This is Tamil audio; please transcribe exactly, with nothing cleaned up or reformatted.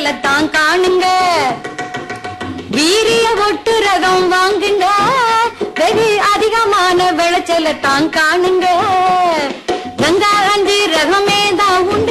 தான் காணுங்க. வீரிய ஒட்டு ரகம் வாங்குங்க, வெகு அதிகமான விளைச்சல தான் காணுங்க. கங்கா அஞ்சு ரகமே தான் உண்டு.